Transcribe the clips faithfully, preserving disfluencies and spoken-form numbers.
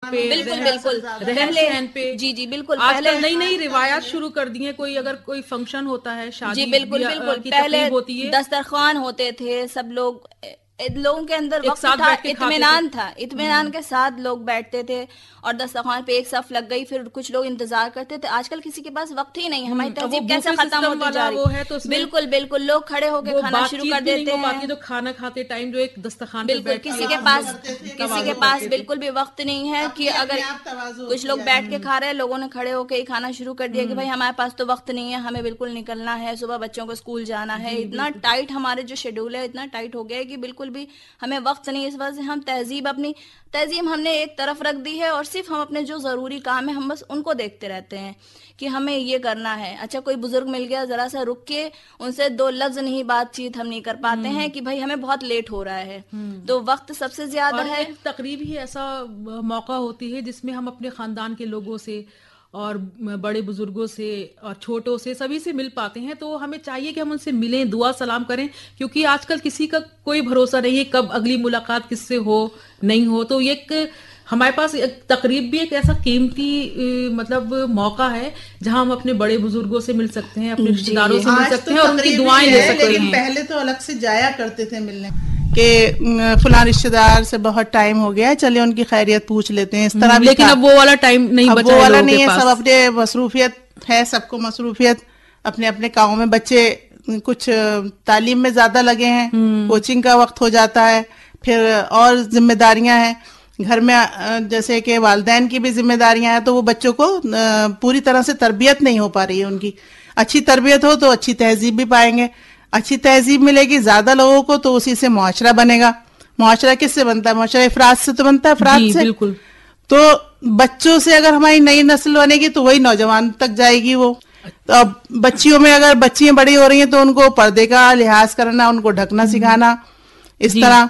پہ، بالکل بالکل رہن سہن پہ. جی جی بالکل آج پہلے کل نئی نئی روایات شروع کر دی ہیں. کوئی اگر کوئی فنکشن ہوتا ہے، شادی جی بالکل بالکل کی پہلے تقریب ہوتی ہے، دسترخوان ہوتے تھے، سب لوگ لوگوں کے اندر ایک وقت ساتھ تھا، بیٹھ کے کھاتے اطمینان تھے. تھا، اطمینان کے ساتھ لوگ بیٹھتے تھے اور دسترخوان پہ ایک صف لگ گئی، پھر کچھ لوگ انتظار کرتے تھے. آج کل کسی کے پاس وقت ہی نہیں ہے. ہماری تہذیب کیسے ختم ہوتی جا رہی ہے. بالکل بالکل لوگ کھڑے ہو کے کھانا شروع کر دیتے ہیں. تو کھانا کھاتے ٹائم جو ایک دسترخوان پہ بالکل کسی کے پاس کسی کے پاس بالکل بھی وقت نہیں ہے کہ اگر کچھ لوگ بیٹھ کے کھا رہے ہیں، لوگوں نے کھڑے ہو کے ہی کھانا شروع کر دیا کہ بھائی ہمارے پاس تو وقت نہیں ہے، ہمیں بالکل نکلنا ہے، صبح بچوں کو اسکول جانا ہے. اتنا ٹائٹ ہمارے جو شیڈول ہے اتنا ٹائٹ ہو گیا ہے کہ بالکل بھی ہمیں وقت نہیں. اس وجہ سے ہم تہذیب اپنی تہذیب ہم نے ایک طرف رکھ دی ہے اور صرف ہم اپنے جو ضروری کام ہے ہم بس ان کو دیکھتے رہتے ہیں کہ ہمیں یہ کرنا ہے. اچھا کوئی بزرگ مل گیا، ذرا سا رک کے ان سے دو لفظ نہیں بات چیت ہم نہیں کر پاتے ہیں کہ بھائی ہمیں بہت لیٹ ہو رہا ہے. تو وقت سب سے زیادہ ہے. تقریب ہی ایسا موقع ہوتی ہے جس میں ہم اپنے خاندان کے لوگوں سے اور بڑے بزرگوں سے اور چھوٹوں سے سبھی سے مل پاتے ہیں. تو ہمیں چاہیے کہ ہم ان سے ملیں، دعا سلام کریں، کیونکہ آج کل کسی کا کوئی بھروسہ نہیں ہے کب اگلی ملاقات کس سے ہو نہیں ہو. تو یہ ایک ہمارے پاس تقریب بھی ایک ایسا قیمتی مطلب موقع ہے جہاں ہم اپنے بڑے بزرگوں سے مل سکتے ہیں، اپنے رشتے داروں سے مل سکتے ہیں اور ان کی دعائیں لے سکتے ہیں. لیکن پہلے تو الگ سے جایا کرتے تھے ملنے کہ فلاں رشتے دار سے بہت ٹائم ہو گیا، چلے ان کی خیریت پوچھ لیتے ہیں، اس طرح بھی. لیکن اب وہ والا ٹائم نہیں بچا ہے، وہ والا نہیں ہے. سب اپنے مصروفیت ہے، سب کو مصروفیت اپنے اپنے کاموں میں. بچے کچھ تعلیم میں زیادہ لگے ہیں، کوچنگ کا وقت ہو جاتا ہے، پھر اور ذمہ داریاں ہیں گھر میں، جیسے کہ والدین کی بھی ذمہ داریاں ہیں. تو وہ بچوں کو پوری طرح سے تربیت نہیں ہو پا رہی ہے. ان کی اچھی تربیت ہو تو اچھی تہذیب بھی پائیں گے، اچھی تہذیب ملے گی زیادہ لوگوں کو تو اسی سے معاشرہ بنے گا. معاشرہ کس سے بنتا ہے؟ معاشرہ افراد سے تو بنتا ہے، افراد سے. بالکل. تو بچوں سے اگر ہماری نئی نسل بنے گی تو وہی نوجوان تک جائے گی. وہ تو اب بچیوں میں اگر بچیاں بڑی ہو رہی ہیں تو ان کو پردے کا لحاظ کرنا، ان کو ڈھکنا سکھانا اس طرح.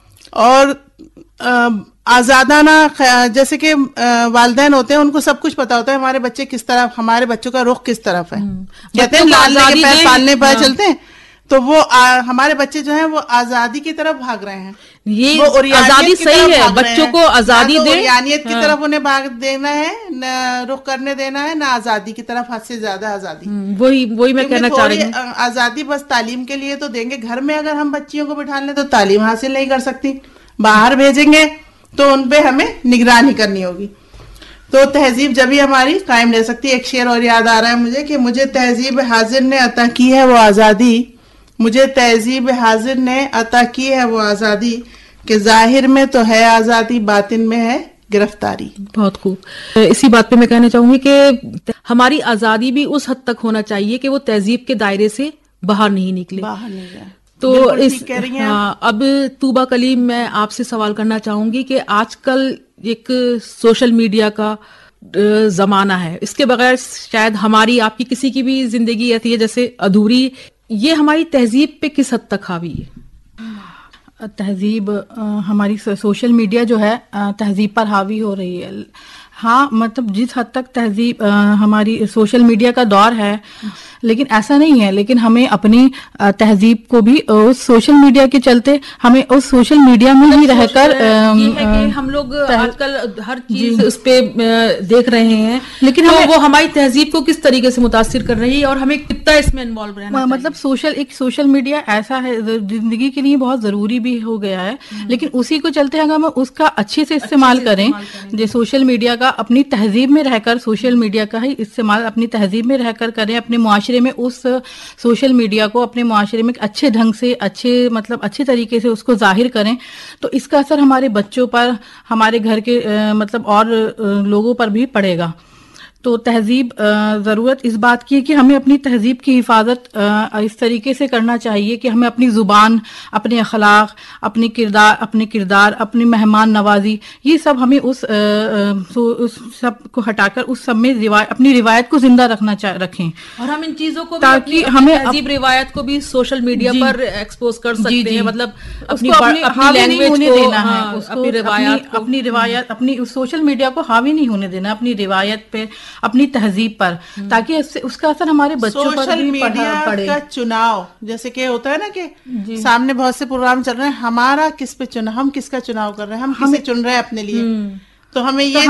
اور آزادانہ جیسے کہ والدین ہوتے ہیں ان کو سب کچھ پتا ہوتا ہے ہمارے بچے کس طرف، ہمارے بچوں کا رخ کس طرف ہے. کہتے ہیں لالنے کے پیر پالنے پہ چلتے ہیں. تو وہ ہمارے بچے جو ہیں وہ آزادی کی طرف بھاگ رہے ہیں. یہ آزادی صحیح ہے، بچوں کو آزادی دے، اوریانیت کی طرف انہیں بھاگ دینا ہے، نہ رخ کرنے دینا ہے، نہ آزادی کی طرف حد سے زیادہ آزادی. وہی وہی میں کہنا چاہ رہی ہوں. آزادی بس تعلیم کے لیے تو دیں گے. گھر میں اگر ہم بچیوں کو بٹھا لیں تو تعلیم حاصل نہیں کر سکتی. باہر بھیجیں گے تو ان پہ ہمیں نگرانی کرنی ہوگی. تو تہذیب جبھی ہماری قائم رہ سکتی. ایک شعر اور یاد آ رہا ہے مجھے کہ مجھے تہذیب حاضر نے عطا کی ہے وہ آزادی، مجھے تہذیب حاضر نے عطا کی ہے وہ آزادی، کہ ظاہر میں تو ہے آزادی باطن میں ہے گرفتاری. بہت خوب. اسی بات پہ میں کہنا چاہوں گی کہ ہماری آزادی بھی اس حد تک ہونا چاہیے کہ وہ تہذیب کے دائرے سے باہر نہیں نکلے. باہر نہیں جائے. تو اس ہاں اب طوبہ کلیم میں آپ سے سوال کرنا چاہوں گی کہ آج کل ایک سوشل میڈیا کا زمانہ ہے، اس کے بغیر شاید ہماری آپ کی کسی کی بھی زندگی ایسی ہے جیسے ادھوری. یہ ہماری تہذیب پہ کس حد تک حاوی ہے؟ تہذیب ہماری سوشل میڈیا جو ہے تہذیب پر حاوی ہو رہی ہے. ہاں مطلب جس حد تک تہذیب ہماری سوشل میڈیا کا دور ہے، لیکن ایسا نہیں ہے. لیکن ہمیں اپنی تہذیب کو بھی اس سوشل میڈیا کے چلتے ہمیں اس سوشل میڈیا میں ہی رہ کر یہ ہے کہ ہم لوگ آج کل ہر چیز اس پہ دیکھ رہے ہیں، لیکن وہ ہماری تہذیب کو کس طریقے سے متاثر کر رہی ہے اور ہمیں کتنا اس میں انوالو رہنا چاہیے. مطلب سوشل ایک سوشل میڈیا ایسا ہے زندگی کے لیے بہت ضروری بھی ہو گیا ہے، لیکن اسی کو چلتے اگر ہم اس کا اچھے سے استعمال کریں، جو سوشل میڈیا کا اپنی تہذیب میں رہ کر سوشل میڈیا کا ہی استعمال اپنی تہذیب میں رہ کر کریں، اپنے معاشرے میں اس سوشل میڈیا کو اپنے معاشرے میں اچھے ڈھنگ سے اچھے مطلب اچھے طریقے سے اس کو ظاہر کریں، تو اس کا اثر ہمارے بچوں پر، ہمارے گھر کے مطلب اور لوگوں پر بھی پڑے گا. تو تہذیب ضرورت اس بات کی ہے کہ ہمیں اپنی تہذیب کی حفاظت اس طریقے سے کرنا چاہیے کہ ہمیں اپنی زبان، اپنے اخلاق، اپنی کردار اپنے کردار اپنی مہمان نوازی، یہ سب ہمیں اس اس سب کو ہٹا کر اس سب میں اپنی روایت کو زندہ رکھنا رکھیں. اور ہم ان چیزوں کو تاکہ ہمیں تہذیب روایت کو بھی سوشل میڈیا پر ایکسپوز کر سکتے ہیں، مطلب اپنی لینگویج کو، اپنی روایات اپنی روایت اپنی سوشل میڈیا کو حاوی نہیں ہونے دینا اپنی روایت پہ، اپنی تہذیب پر، تاکہ اس سے اس کا اثر ہمارے بچوں پر بھی پڑے. سوشل میڈیا کا چناؤ جیسے کہ ہوتا ہے نا کہ سامنے بہت سے پروگرام چل رہے ہیں، ہمارا کس پہ چنا، ہم کس کا چناؤ کر رہے ہیں، ہم کسے چن رہے ہیں اپنے لیے. تو ہمیں یہ